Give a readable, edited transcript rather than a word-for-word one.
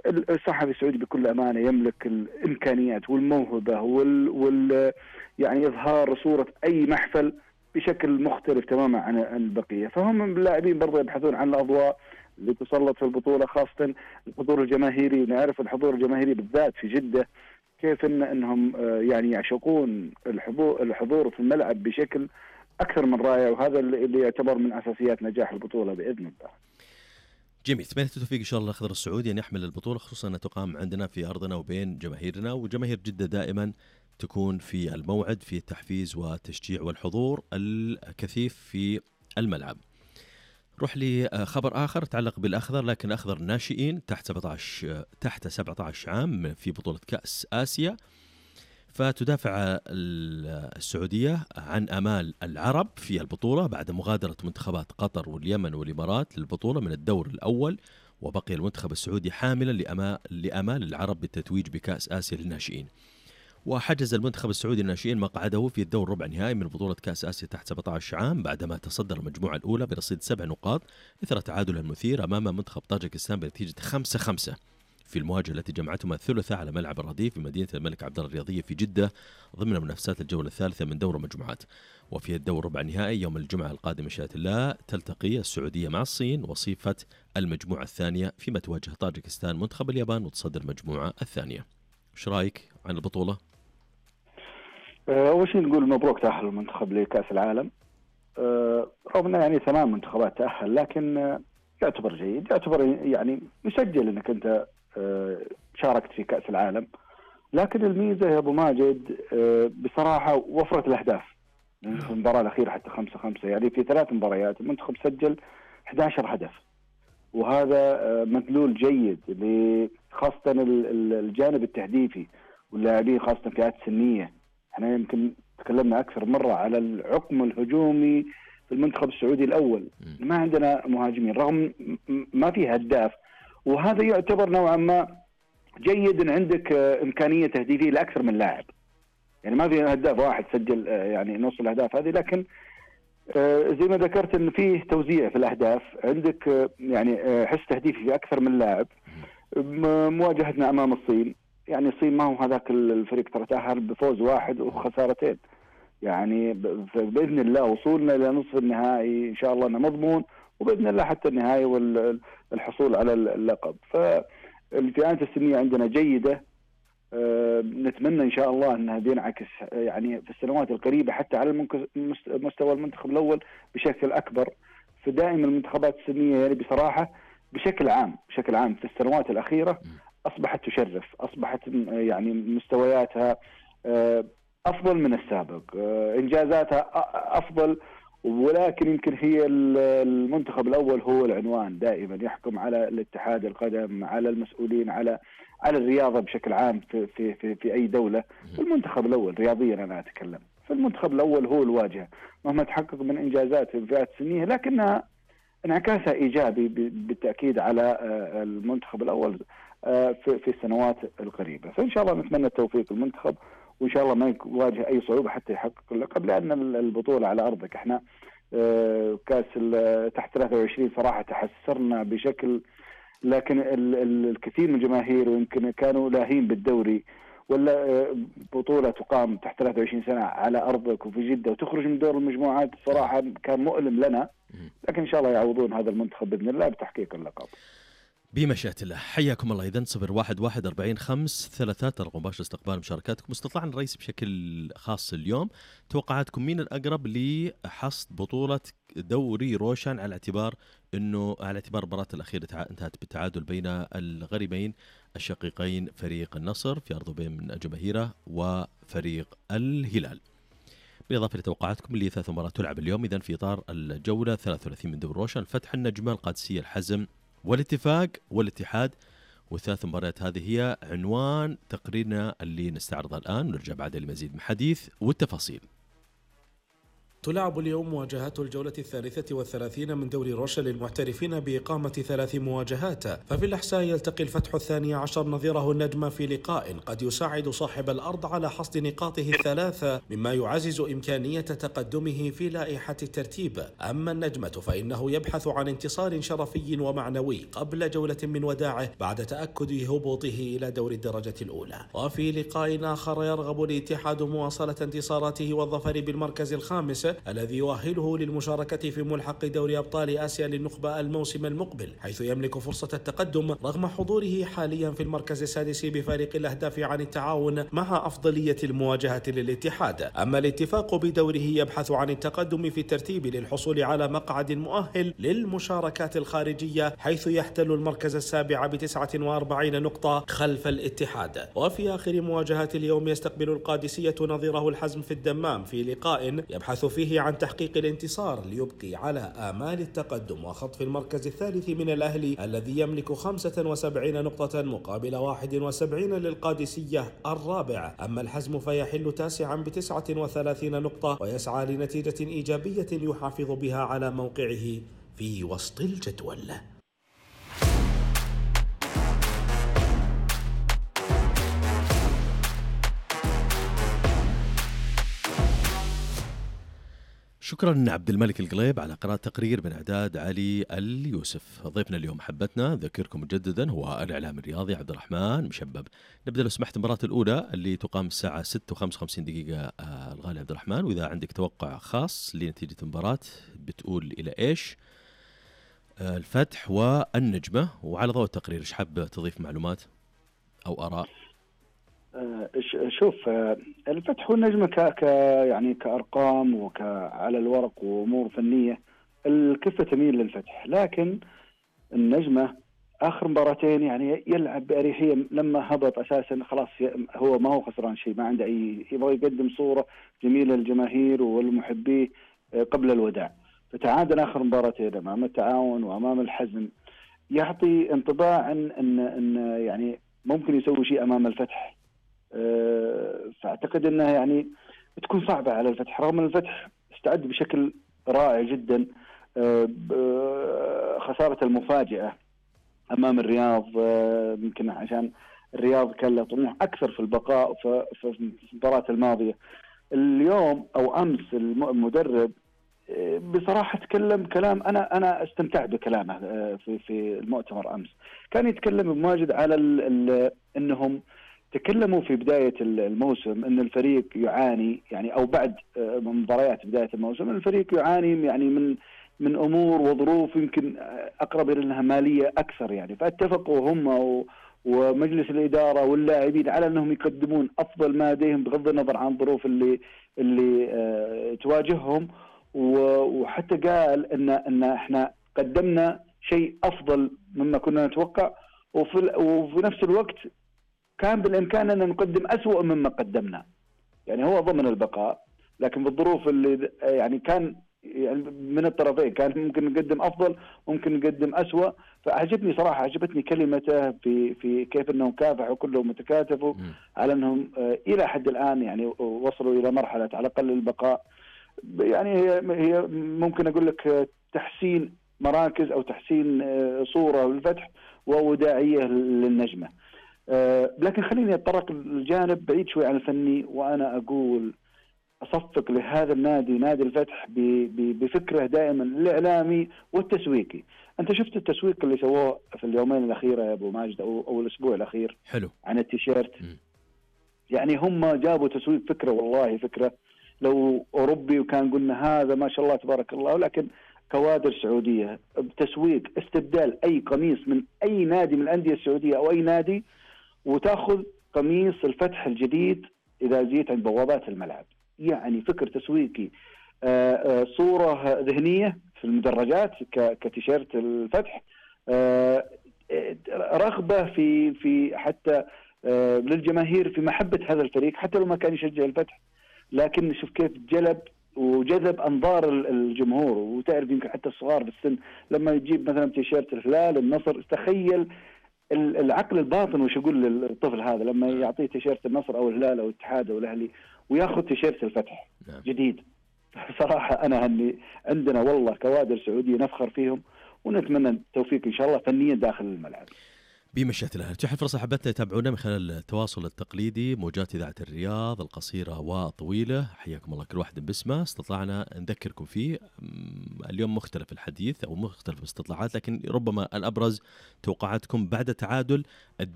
الصحفي السعودي بكل أمانة يملك الإمكانيات والموهبة يعني إظهار صورة أي محفل بشكل مختلف تماما عن البقية. فهم اللاعبين برضه يبحثون عن الأضواء اللي تسلط في البطولة، خاصة الحضور الجماهيري. نعرف الحضور الجماهيري بالذات في جدة كيف انهم يعني يعشقون الحضور في الملعب بشكل اكثر من رائع، وهذا اللي يعتبر من اساسيات نجاح البطولة باذن الله. جميل، اتمنى التوفيق ان شاء الله الأخضر السعودي ان يحمل البطولة، خصوصا انها تقام عندنا في ارضنا وبين جماهيرنا، وجماهير جدة دائما تكون في الموعد في التحفيز والتشجيع والحضور الكثيف في الملعب. روح لي خبر آخر تعلق بالأخضر، لكن أخضر ناشئين تحت 17 عام في بطولة كأس آسيا. فتدافع السعودية عن أمال العرب في البطولة بعد مغادرة منتخبات قطر واليمن والإمارات للبطولة من الدور الأول، وبقي المنتخب السعودي حاملا لأمال العرب بالتتويج بكأس آسيا للناشئين. وحجز المنتخب السعودي الناشئين مقعده في الدور ربع نهائي من بطولة كأس آسيا تحت 17 عام بعدما تصدر المجموعة الأولى برصيد 7 نقاط إثر تعادل مثير أمام منتخب طاجكستان بنتيجة 5-5 في المواجهة التي جمعتهما الثلاثاء على ملعب الرديف في مدينة الملك عبدالله الرياضية في جدة ضمن منافسات الجولة الثالثة من دور المجموعات. وفي الدور ربع النهائي يوم الجمعة القادم إن شاء الله تلتقي السعودية مع الصين وصيفة المجموعة الثانية، فيما تواجه طاجكستان منتخب اليابان وتصدر المجموعة الثانية. ايش رايك عن البطولة؟ أول شيء نقول مبروك تأهل المنتخب لكأس العالم. رغم أنه يعني 8 منتخبات تأهل، لكن يعتبر جيد، يعتبر يعني مسجل أنك أنت شاركت في كأس العالم. لكن الميزة يا أبو ماجد بصراحة وفرة الأهداف في المباراة الأخيرة حتى 5-5، يعني في 3 مباريات المنتخب سجل 11 هدف، وهذا مدلول جيد خاصة الجانب التهديفي واللاعبين خاصة فئات سنية. احنا يمكن تكلمنا أكثر مرة على العقم الهجومي في المنتخب السعودي الأول، ما عندنا مهاجمين رغم ما في هداف، وهذا يعتبر نوعا ما جيد ان عندك إمكانية تهديفية لأكثر من لاعب. يعني ما في هداف واحد سجل يعني نص الأهداف هذه، لكن زي ما ذكرت ان فيه توزيع في الأهداف، عندك يعني حس تهديفي في أكثر من لاعب. مواجهتنا أمام الصين، يعني الصين ما هو هذاك الفريق ترى تأهل بفوز 1 وخسارتين، يعني بإذن الله وصولنا إلى نصف النهائي إن شاء الله أنه مضمون، وبإذن الله حتى النهائي والحصول على اللقب. فالفئات السنية عندنا جيدة، نتمنى إن شاء الله أنها بينعكس يعني في السنوات القريبة حتى على مستوى المنتخب الأول بشكل أكبر. فدائما المنتخبات السنية يعني بصراحة بشكل عام في السنوات الأخيرة أصبحت تشرف، أصبحت يعني مستوياتها أفضل من السابق، إنجازاتها أفضل، ولكن يمكن هي المنتخب الأول هو العنوان دائما يحكم على الاتحاد القدم، على المسؤولين، على الرياضة بشكل عام في أي دولة. المنتخب الأول رياضيا أنا أتكلم، فالمنتخب الأول هو الواجهة مهما تحقق من إنجازات في الفئات السنية، لكنها انعكاسها إيجابي بالتأكيد على المنتخب الأول في السنوات القريبة. فإن شاء الله نتمنى التوفيق للمنتخب، وإن شاء الله ما يواجه أي صعوبة حتى يحقق اللقب، لأن البطولة على أرضك. احنا كاس تحت 23 صراحة تحسرنا بشكل، لكن الكثير من الجماهير ويمكن كانوا لاهين بالدوري، ولا بطولة تقام تحت 23 سنة على أرضك وفي جدة وتخرج من دور المجموعات، صراحة كان مؤلم لنا، لكن إن شاء الله يعوضون هذا المنتخب بإذن الله بتحقيق اللقب بمشيئة الله. حياكم الله. إذن 01144553 رقم مباشر استقبال مشاركاتكم. استطلعنا الرئيس بشكل خاص اليوم توقعاتكم مين الأقرب لحصد بطولة دوري روشان، على اعتبار المباراة الأخيرة انتهت بالتعادل بين الغريمين الشقيقين فريق النصر في أرضه بين من جماهيره وفريق الهلال، بالإضافة لتوقعاتكم اللي 3 مباريات تلعب اليوم إذن في إطار الجولة 33 من دوري روشان: الفتح، النجمة، القادسية، الحزم والاتفاق والاتحاد. و3 مباريات هذه هي عنوان تقريرنا اللي نستعرضه الآن، ونرجع بعد لمزيد من حديث والتفاصيل. تلعب اليوم مواجهات الجولة 33 من دوري روشا للمحترفين بإقامة 3 مواجهات. ففي الإحساء يلتقي الفتح 12 نظيره النجم في لقاء قد يساعد صاحب الأرض على حصد نقاطه 3 مما يعزز إمكانية تقدمه في لائحة الترتيب. أما النجمة فإنه يبحث عن انتصار شرفي ومعنوي قبل جولة من وداعه بعد تأكد هبوطه إلى دور الدرجة الأولى. وفي لقاء آخر يرغب الاتحاد مواصلة انتصاراته والظفر بالمركز الخامس الذي يؤهله للمشاركة في ملحق دوري أبطال آسيا للنخبة الموسم المقبل، حيث يملك فرصة التقدم رغم حضوره حاليا في المركز السادس بفارق الأهداف عن التعاون مع أفضلية المواجهة للاتحاد. أما الاتفاق بدوره يبحث عن التقدم في الترتيب للحصول على مقعد مؤهل للمشاركات الخارجية، حيث يحتل المركز السابع ب49 نقطة خلف الاتحاد. وفي آخر مواجهات اليوم يستقبل القادسية نظيره الحزم في الدمام في لقاء يبحث فيه عن تحقيق الانتصار ليبقي على آمال التقدم وخطف المركز الثالث من الأهلي الذي يملك 75 نقطة مقابل 71 للقادسية الرابع. أما الحزم فيحل تاسعا ب39 نقطة ويسعى لنتيجة إيجابية يحافظ بها على موقعه في وسط الجدول. شكرا عبد الملك القليب على قراءة تقرير من إعداد علي اليوسف. ضيفنا اليوم حبتنا ذكركم مجددا هو الإعلام الرياضي عبد الرحمن مشبب. نبدأ لو سمحت المباراة الأولى اللي تقام الساعة 6:55 الغالي عبد الرحمن، وإذا عندك توقع خاص لنتيجة المباراة بتقول إلى إيش الفتح والنجمة، وعلى ضوء التقرير إيش حاب تضيف معلومات أو آراء؟ شوف، الفتح والنجمة يعني كأرقام وعلى الورق وأمور فنية الكفة تميل للفتح، لكن النجمة آخر مباراتين يعني يلعب بأريحية. لما هبط أساسا خلاص هو ما هو خسران شيء، ما عنده أي، يبغى يقدم صورة جميلة للجماهير والمحبين قبل الوداع. فتعادل آخر مباراتين أمام التعاون وأمام الحزم، يعطي انطباع إن يعني ممكن يسوي شيء أمام الفتح. فأعتقد أنها يعني بتكون صعبة على الفتح، رغم أن الفتح استعد بشكل رائع جدا. خسارة المفاجئة أمام الرياض يمكن عشان الرياض كان له طموح أكثر في البقاء في المباراة الماضية. اليوم أو أمس المدرب بصراحة تكلم كلام أنا استمتعت بكلامه في المؤتمر أمس. كان يتكلم بمواجد على أنهم تكلموا في بداية الموسم أن الفريق يعاني، يعني أو بعد مباريات بداية الموسم الفريق يعاني يعني من أمور وظروف يمكن أقرب إلى أنها مالية أكثر يعني. فاتفقوا هم ومجلس الإدارة واللاعبين على أنهم يقدمون أفضل ما لديهم بغض النظر عن الظروف اللي تواجههم. وحتى قال أن إحنا قدمنا شيء أفضل مما كنا نتوقع، وفي نفس الوقت كان بالإمكان أن نقدم أسوأ مما قدمنا. يعني هو ضمن البقاء، لكن بالظروف اللي يعني كان يعني من الطرفين كان ممكن نقدم أفضل ممكن نقدم أسوأ. فأعجبني صراحة، عجبتني كلمته في كيف أنهم كافحوا كلهم متكاتفوا على أنهم إلى حد الآن يعني وصلوا إلى مرحلة على الأقل البقاء. يعني هي ممكن أقول لك تحسين مراكز أو تحسين صورة للفتح ووداعية للنجمة. لكن خليني أتطرق الجانب بعيد شوي عن الفني، وأنا أقول أصفق لهذا النادي، نادي الفتح، بفكره دائما الإعلامي والتسويقي. أنت شفت التسويق اللي سووه في اليومين الأخيرة يا أبو ماجد أو الأسبوع الأخير حلو عن التيشيرت. يعني هم جابوا تسويق فكرة، والله فكرة لو أوروبي وكان قلنا هذا ما شاء الله تبارك الله، لكن كوادر سعودية بتسويق استبدال أي قميص من أي نادي من الأندية السعودية أو أي نادي، وتأخذ قميص الفتح الجديد إذا جيت عند بوابات الملعب. يعني فكر تسويقي، صورة ذهنية في المدرجات كتيشيرت الفتح، رغبة في حتى للجماهير في محبة هذا الفريق حتى لو ما كان يشجع الفتح، لكن شوف كيف جذب أنظار الجمهور. وتعرف يمكن حتى الصغار في السن لما يجيب مثلا تيشيرت الهلال النصر، تخيل العقل الباطن وش يقول للطفل هذا لما يعطيه تيشيرت النصر أو الهلال أو الاتحاد أو الأهلي وياخذ تيشيرت الفتح جديد. صراحة أنا هني عندنا والله كوادر سعودية نفخر فيهم، ونتمنى التوفيق إن شاء الله فنيا داخل الملعب. بمشيئة الله. تتيح الفرصة حبتنا يتابعونا من خلال التواصل التقليدي، موجات إذاعة الرياض القصيرة والطويلة، حياكم الله كل واحد باسمه. استطعنا نذكركم فيه. اليوم مختلف الحديث أو مختلف الاستطلاعات، لكن ربما الأبرز توقعاتكم بعد تعادل